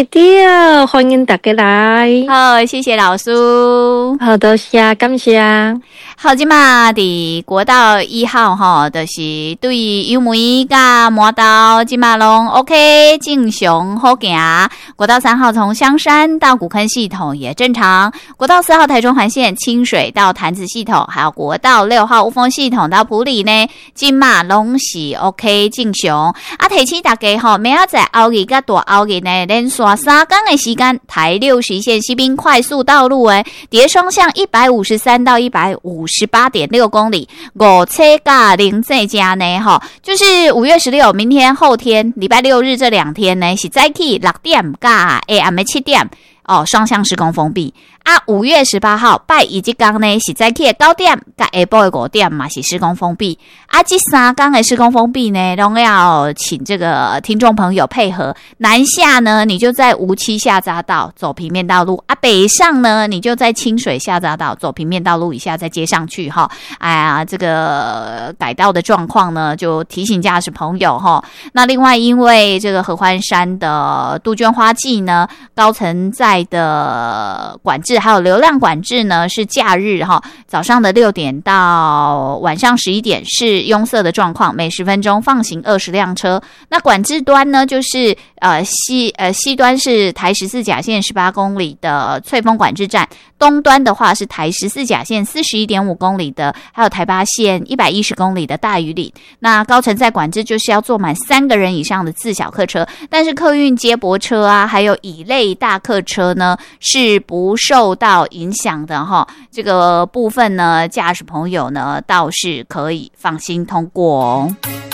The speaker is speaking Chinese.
对，欢迎大家来。 好，谢谢老师。 好，多谢，感谢。 好，即马伫国道1号吼，就是对油门甲摩道即马拢 OK， 正常好行。国道3号从香山到古坑系统也正常。国道4号台中环线清水到潭子系统，还有国道6号雾峰系统到埔里呢，即马拢是 OK 正常。啊，提醒大家吼，明仔载后日甲大后日呢，连续3天的时间，台60线西滨快速道路叠双向153到158.6公里，5车加0这加呢哈，就是5月16，明天后天礼拜6日这2天呢是早起6點加下暗的7點雙向施工封閉。啊，5月18號拜一即天呢是早起的9點甲下晡的5點嘛是施工封閉。啊，這3天的施工封閉呢，都要請這個聽眾朋友配合。南下呢，你就在梧棲下匝道走平面道路啊；北上呢，你就在清水下匝道走平面道路以下再接上去哈。哎呀，这个改道的状况呢，就提醒驾驶朋友哈。那另外，因为这个合欢山的杜鹃花季呢，高层在的管制还有流量管制呢，是假日哈，早上的6點到晚上11點是拥塞的状況，每10分鐘放行20輛車。那管制端呢，就是西端是台14甲線18公里的翠峰管制站，東端的話是台14甲線41.5公里的，還有台8線110公里的大嶼嶺。那高層在管制就是要坐滿3個人以上的自小客車，但是客運接駁車啊，還有乙類大客車呢，是不受到影響的哈。這個部分呢，駕駛朋友呢倒是可以放心通過哦。